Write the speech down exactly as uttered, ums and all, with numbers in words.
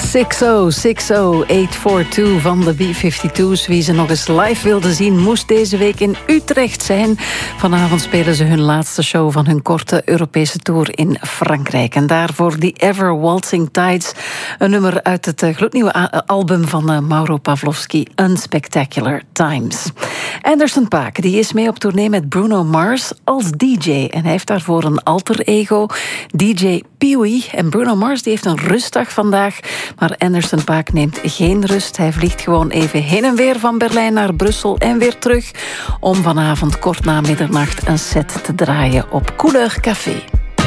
zes nul zes nul acht vier twee van de B vijfentwintig's. Wie ze nog eens live wilde zien, moest deze week in Utrecht zijn. Vanavond spelen ze hun laatste show van hun korte Europese tour in Frankrijk. En daarvoor The Ever Waltzing Tides, een nummer uit het gloednieuwe album van Mauro Pavlovsky, Unspectacular Times. Anderson .Paak die is mee op tournee met Bruno Mars als D J. En hij heeft daarvoor een alter ego, D J Pee-wee. En Bruno Mars die heeft een rustdag vandaag. Maar Anderson .Paak neemt geen rust. Hij vliegt gewoon even heen en weer van Berlijn naar Brussel en weer terug om vanavond kort na middernacht een set te draaien op Couleur Café.